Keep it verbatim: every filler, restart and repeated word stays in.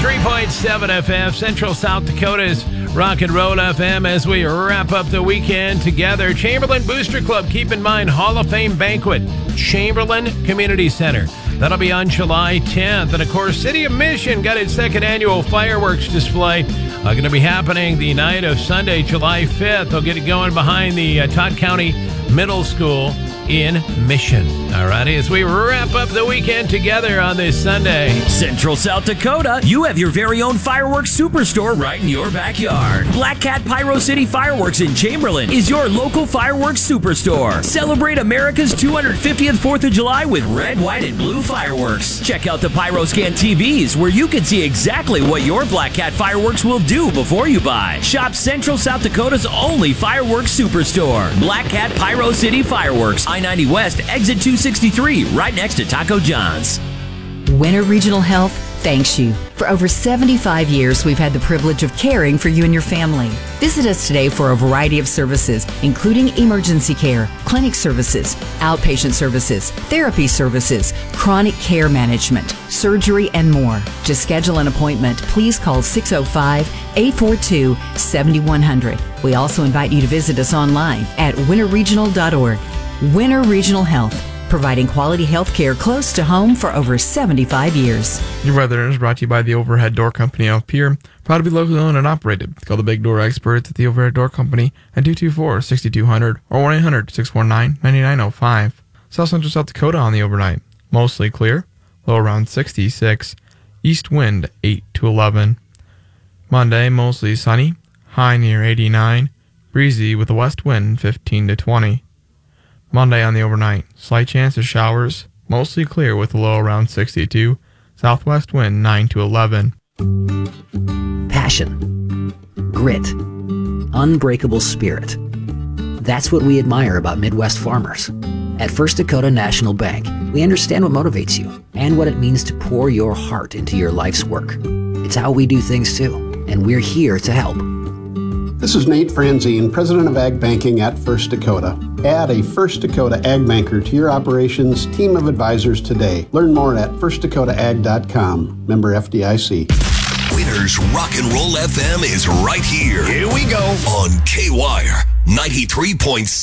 ninety-three point seven F M, Central South Dakota's Rock and Roll F M, as we wrap up the weekend together. Chamberlain Booster Club, keep in mind, Hall of Fame Banquet, Chamberlain Community Center. That'll be on July tenth. And, of course, City of Mission got its second annual fireworks display. Uh, going to be happening the night of Sunday, July fifth. They'll get it going behind the uh, Todd County Middle School in Mission. All righty, as we wrap up the weekend together on this Sunday. Central South Dakota, you have your very own fireworks superstore right in your backyard. Black Cat Pyro City Fireworks in Chamberlain is your local fireworks superstore. Celebrate America's two hundred fiftieth fourth of July with red, white, and blue fireworks. Check out the PyroScan T Vs where you can see exactly what your Black Cat fireworks will do before you buy. Shop Central South Dakota's only fireworks superstore. Black Cat Pyro City Fireworks, I ninety West, exit two sixty-three, right next to Taco John's. Winter Regional Health thanks you. For over seventy-five years, we've had the privilege of caring for you and your family. Visit us today for a variety of services, including emergency care, clinic services, outpatient services, therapy services, chronic care management, surgery, and more. To schedule an appointment, please call six oh five, eight four two, seven one zero zero. We also invite you to visit us online at winter regional dot org. Winter Regional Health, providing quality health care close to home for over seventy-five years. Your weather is brought to you by the Overhead Door Company of Pierre. Proud to be locally owned and operated. Call the Big Door experts at the Overhead Door Company at two two four, six two zero zero or one eight hundred, six four nine, nine nine zero five. South Central South Dakota on the overnight. Mostly clear, low around sixty-six. East wind eight to eleven. Monday, mostly sunny, high near eighty-nine. Breezy with a west wind fifteen to twenty. Monday on the overnight, slight chance of showers, mostly clear with a low around sixty-two, southwest wind nine to eleven. Passion, grit, unbreakable spirit. That's what we admire about Midwest farmers. At First Dakota National Bank, we understand what motivates you and what it means to pour your heart into your life's work. It's how we do things too, and we're here to help. This is Nate Franzine, President of Ag Banking at First Dakota. Add a First Dakota Ag Banker to your operations team of advisors today. Learn more at first dakota ag dot com. Member F D I C. Winter's Rock and Roll F M is right here. Here we go. On K-Wire ninety-three point seven.